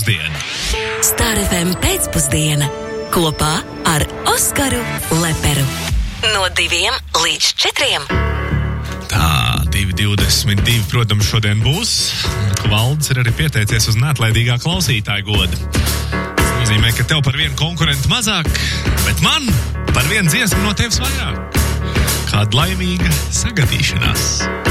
pēcpusdiena. Star FM pēcpusdiena kopā ar Oskaru Leperu. No 2 līdz 4. Tā, 2:22, protams, šodien būs. Valdes ir arī pieteicies uz neatlaidīgā klausītāja goda. Tas nozīmē, ka tev par vienu konkurentu mazāk, bet man par vienu dziesmu no tevis vairāk. Kāda laimīga sagadīšanās.